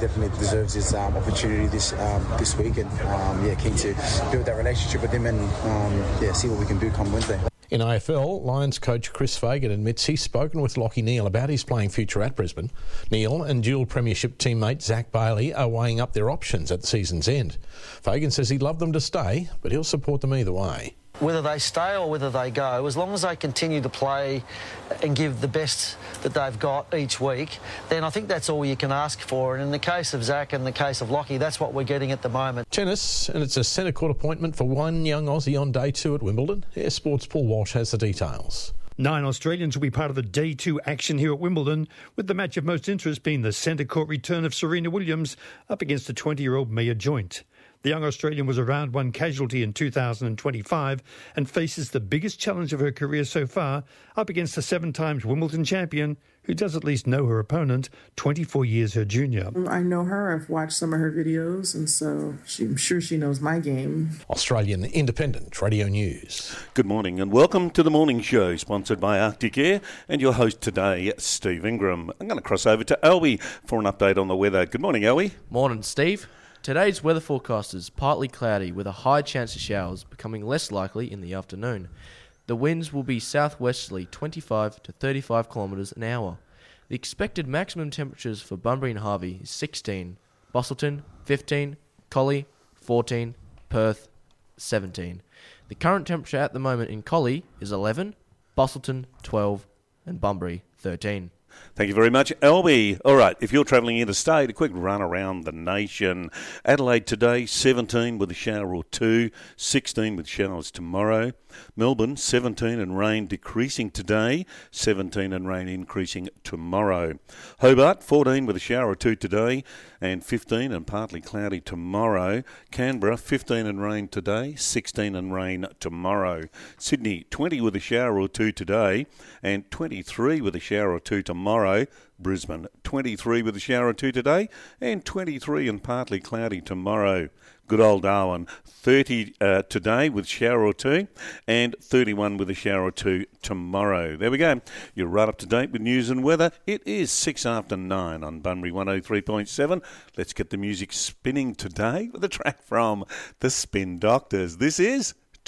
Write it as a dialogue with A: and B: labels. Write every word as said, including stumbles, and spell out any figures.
A: definitely deserves his um, opportunity this um, this week, and um, yeah, keen to build that relationship with him and um, yeah, see what we can do come Wednesday.
B: In A F L, Lions coach Chris Fagan admits he's spoken with Lachie Neale about his playing future at Brisbane. Neale and dual premiership teammate Zach Bailey are weighing up their options at the season's end. Fagan says he'd love them to stay, but he'll support them either way.
C: Whether they stay or whether they go, as long as they continue to play and give the best that they've got each week, then I think that's all you can ask for. And in the case of Zach and the case of Lachie, that's what we're getting at the moment.
B: Tennis, and it's a centre court appointment for one young Aussie on day two at Wimbledon. Air Sports' Paul Walsh has the details.
D: Nine Australians will be part of the day two action here at Wimbledon, with the match of most interest being the centre court return of Serena Williams up against the twenty-year-old Mia Joint. The young Australian was a round one casualty in two thousand twenty-five and faces the biggest challenge of her career so far, up against the seven times Wimbledon champion, who does at least know her opponent, twenty-four years her junior.
E: I know her. I've watched some of her videos, and so she, I'm sure she knows my game.
B: Australian Independent Radio News.
F: Good morning and welcome to the Morning Show, sponsored by Arctic Air, and your host today, Steve Ingram. I'm going to cross over to Elwie for an update on the weather. Good morning, Elwie.
G: Morning, Steve. Today's weather forecast is partly cloudy with a high chance of showers becoming less likely in the afternoon. The winds will be southwesterly twenty-five to thirty-five kilometres an hour. The expected maximum temperatures for Bunbury and Harvey is sixteen, Busselton fifteen, Collie fourteen, Perth seventeen. The current temperature at the moment in Collie is eleven, Busselton twelve and Bunbury thirteen.
F: Thank you very much, Elby. All right, if you're travelling interstate, a quick run around the nation. Adelaide today, seventeen with a shower or two, sixteen with showers tomorrow. Melbourne, seventeen and rain decreasing today, seventeen and rain increasing tomorrow. Hobart, fourteen with a shower or two today, and fifteen and partly cloudy tomorrow. Canberra, fifteen and rain today, sixteen and rain tomorrow. Sydney, twenty with a shower or two today, and twenty-three with a shower or two tomorrow. Brisbane, twenty-three with a shower or two today, and twenty-three and partly cloudy tomorrow. Good old Darwin, thirty uh, today with shower or two, and thirty-one with a shower or two tomorrow. There we go. You're right up to date with news and weather. It is six after nine on Bunbury one oh three point seven. Let's get the music spinning today with a track from the Spin Doctors. This is